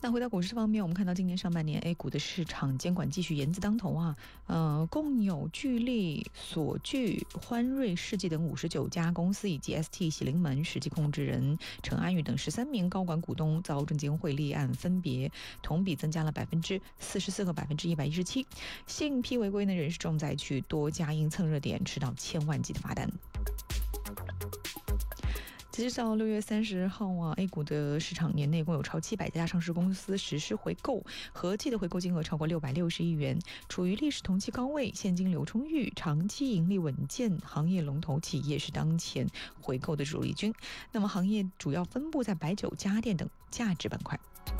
那回到股市方面，我们看到今年上半年 A 股的市场监管继续严字当头啊，共有聚力、所聚、欢瑞世纪等59家公司以及 ST 喜临门实际控制人陈安宇等13名高管股东遭证监会立案，分别同比增加了44%和117%。信批违规的人士重灾区，多家因蹭热点吃到1000万级的罚单。截至到6月30号啊 ，A 股的市场年内共有超700家上市公司实施回购，合计的回购金额超过660亿元，处于历史同期高位，现金流充裕，长期盈利稳健，行业龙头企业是当前回购的主力军。那么行业主要分布在白酒、家电等价值板块。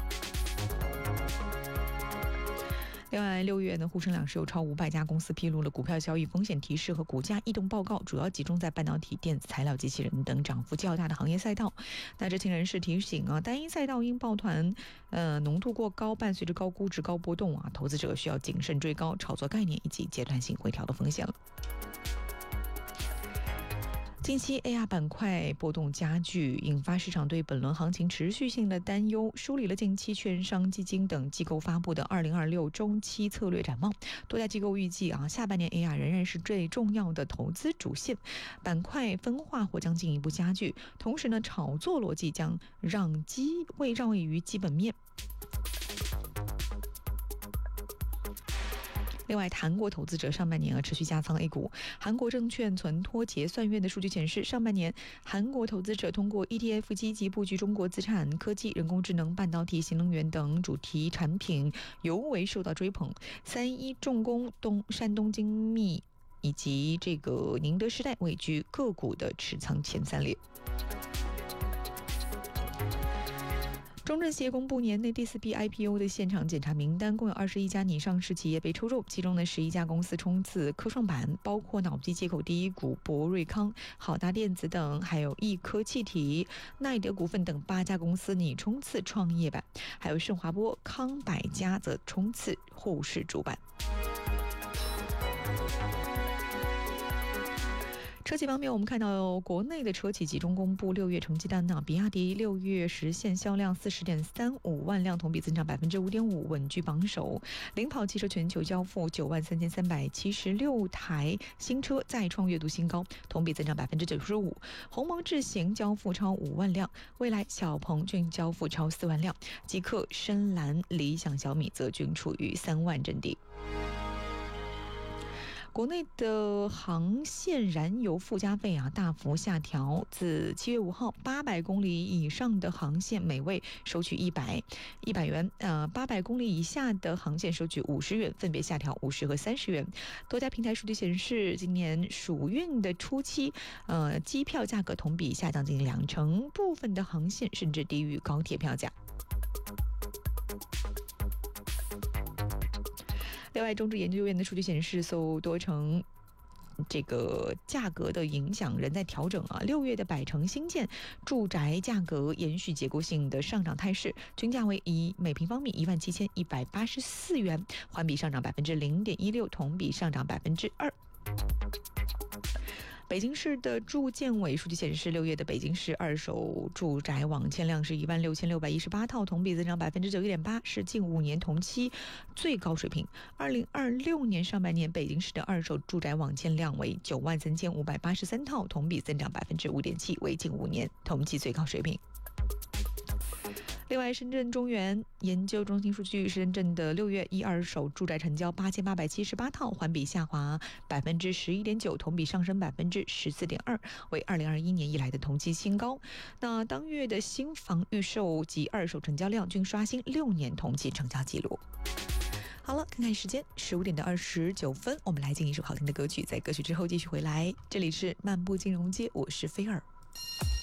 另外，6月呢，沪深两市有超500家公司披露了股票交易风险提示和股价异动报告，主要集中在半导体、电子材料、机器人等涨幅较大的行业赛道。那知情人士提醒啊，单一赛道因抱团浓度过高，伴随着高估值、高波动啊，投资者需要谨慎追高炒作概念以及阶段性回调的风险了。近期 AR 板块波动加剧，引发市场对本轮行情持续性的担忧，梳理了近期券商、基金等机构发布的2026中期策略展望。多家机构预计啊，下半年 AR 仍然是最重要的投资主线，板块分化或将进一步加剧。同时呢，炒作逻辑将让位于基本面。另外，韩国投资者上半年持续加仓 A 股。韩国证券存托结算院的数据显示，上半年韩国投资者通过 ETF 积极布局中国资产、科技、人工智能、半导体、新能源等主题产品，尤为受到追捧。31重工、山东精密以及宁德时代位居个股的持仓前3列。中证协公布年内第4批 IPO 的现场检查名单，共有21家拟上市企业被抽中，其中呢11家公司冲刺科创板，包括脑机接口第一股博瑞康、好达电子等，还有易科气体、奈德股份等8家公司拟冲刺创业板，还有盛华波、康百家则冲刺沪市主板。车企方面，我们看到国内的车企集中公布6月成绩单呢，比亚迪6月实现销量40.35万辆，同比增长5.5%，稳居榜首。领跑汽车全球交付93376台新车，再创月度新高，同比增长95%。鸿蒙智行交付超5万辆，蔚来、小鹏均交付超4万辆，极氪、深蓝、理想、小米则均处于3万阵地。国内的航线燃油附加费大幅下调，自7月5号，800公里以上的航线每位收取100元，800公里以下的航线收取50元，分别下调50和30元。多家平台数据显示，今年暑运的初期，机票价格同比下降近20%，部分的航线甚至低于高铁票价。另外，中指研究院的数据显示，受多城价格的影响仍在调整啊。6月的百城新建住宅价格延续结构性的上涨态势，均价为以每平方米17184元，环比上涨0.16%，同比上涨2%。北京市的住建委数据显示，6月的北京市二手住宅网签量是16618套，同比增长9.8%，是近5年同期最高水平。2026年上半年，北京市的二手住宅网签量为93583套，同比增长5.7%，为近5年同期最高水平。另外，深圳中原研究中心数据，深圳的6月二手住宅成交8878套，环比下滑11.9%，同比上升14.2%，为2021年以来的同期新高。那当月的新房预售及二手成交量均刷新6年同期成交纪录。好了，看看时间，15:29，我们来进一首好听的歌曲，在歌曲之后继续回来。这里是漫步金融街，我是菲尔。